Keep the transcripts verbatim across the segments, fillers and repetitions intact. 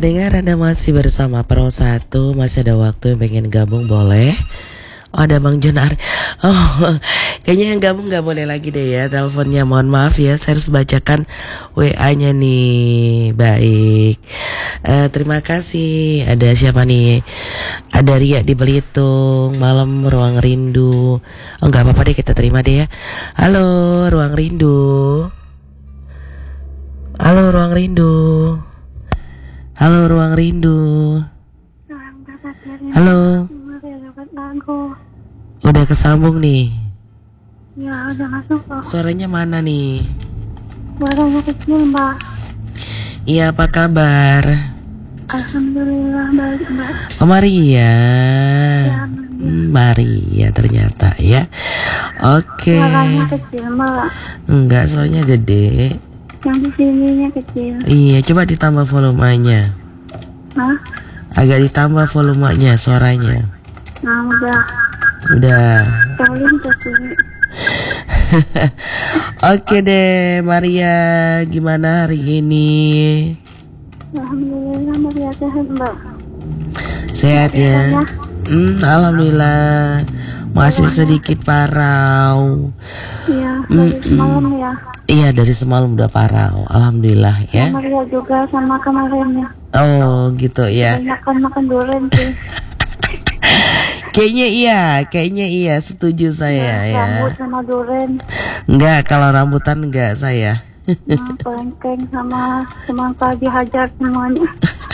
Pendengar, Anda masih bersama Pro satu. Masih ada waktu yang pengen gabung boleh. Oh, ada Bang Jonar. Oh, kayaknya yang gabung gak boleh lagi deh ya teleponnya. Mohon maaf ya, saya harus bacakan W A-nya nih. Baik, uh, terima kasih. Ada siapa nih? Ada Ria di Belitung. Malam Ruang Rindu. Oh, gak apa-apa deh, kita terima deh ya. Halo Ruang Rindu. Halo Ruang Rindu. Halo Ruang Rindu. Halo. Udah kesambung nih. Ya, udah masuk kok. Suaranya mana nih? Suaranya kecil, Mbak. Iya, apa kabar? Alhamdulillah baik, Mbak. Oh, Maria. Ya, Maria. Hmm, Maria ternyata ya. Oke. Suaranya kecil, Mbak. Enggak, suaranya gede. Yang di sininya kecil. Iya, coba ditambah volumenya. Hah? Agak ditambah volumenya suaranya. Nah, udah. Udah. Kalian ke sini. Oke deh, Maria, gimana hari ini? Alhamdulillah Maria sehat, Mbak. Sehat ya? Hmm, alhamdulillah. Masih sedikit parau. Iya, dari semalam ya. Iya, dari semalam udah parau. Alhamdulillah ya. Maria juga sama kemarinnya. Oh, gitu ya. Makan-makan durian sih. Kayaknya iya, kayaknya iya, setuju saya ya. Rambut sama durian. Enggak, kalau rambutan enggak saya. Nah, pelengkeng sama semangka dihajar semuanya.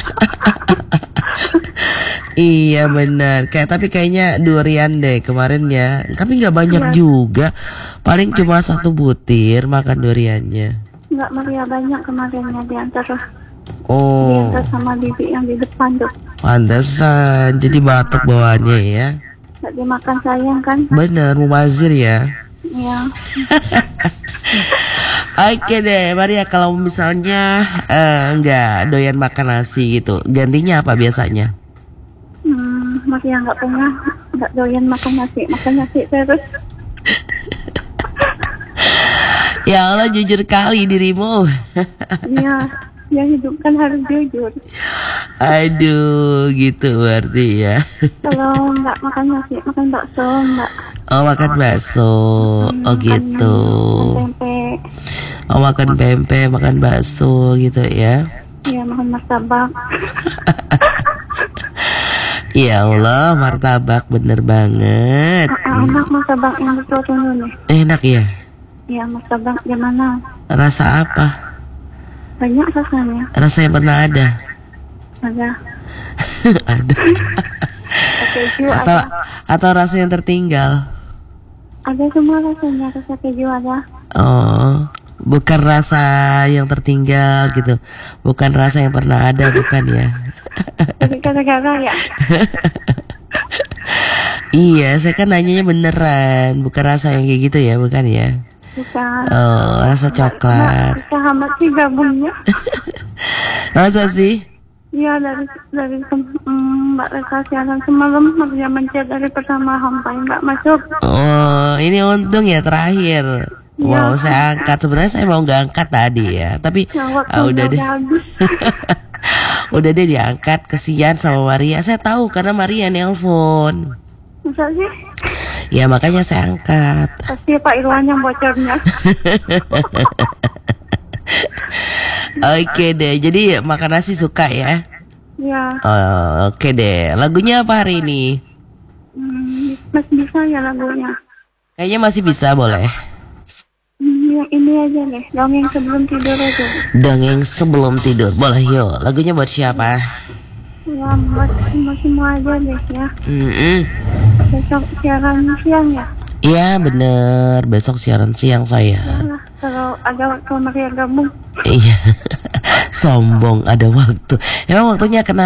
Iya benar, kayak tapi kayaknya durian deh kemarin ya. Tapi nggak banyak Ya. juga, paling cuma satu butir makan duriannya. Enggak, Maria banyak kemarinnya diantar. Oh, Diantar sama bibi yang di depan tuh. pantesan jadi batuk bawaannya ya. Nggak dimakan sayang kan? Bener, mubazir ya. Iya. Oke deh, Maria, kalau misalnya eh, nggak doyan makan nasi gitu, gantinya apa biasanya? Hmm, Maria nggak pernah nggak doyan makan nasi, makan nasi terus. Ya Allah, jujur kali dirimu. Iya, yang hidup kan harus jujur. Aduh, gitu berarti ya. Kalau nggak makan nasi, makan bakso, Mbak. Oh, makan bakso. Hmm, Oh gitu. Makan pempek. Oh, makan pempek, makan bakso gitu ya. Iya, makan martabak. Ya Allah, martabak bener banget. Ah, enak martabak yang betul dulu nih. Enak ya? Iya, martabak gimana? Rasa apa? Banyak rasanya. Rasa yang pernah ada? Ada. Ada. Keju Atau ada. atau rasa yang tertinggal? Ada semua rasanya, rasa keju ada. Oh, bukan rasa yang tertinggal gitu. Bukan rasa yang pernah ada, bukan ya? Jadi gara-gara ya. Iya, saya kan nanyanya beneran, bukan rasa yang kayak gitu ya, bukan ya? Bukan. Oh, rasa coklat. Bisa hambat sih gabungnya. Masa sih? Iya, dari dari mm, Mbak Reka siaran semalam Maria mencet dari pertama sampai nggak masuk. Oh, ini untung ya terakhir. Wow, Iya. saya angkat. Sebenarnya saya mau nggak angkat tadi ya, tapi Nah, waktunya ah, udah deh. udah habis. Udah deh diangkat, kesian sama Maria. Saya tahu karena Maria nelpon. Masa sih? Ya makanya saya angkat. Pasti Pak Irwan yang bocornya. Oke deh, jadi makan nasi suka ya? Iya. Oh, oke deh. Lagunya apa hari ini? Hmm, masih bisa ya lagunya. Kayaknya masih bisa, boleh. Hmm, yang ini aja nih, dongeng sebelum tidur aja. Dongeng sebelum tidur, boleh yuk. Lagunya buat siapa? Ya, buat semua semua aja deh ya. Mm-mm. Besok siaran siang ya. Iya bener, besok siaran siang saya. Nah, kalau ada waktu Maria gabung. Iya, sombong ada waktu. Emang waktunya kenapa?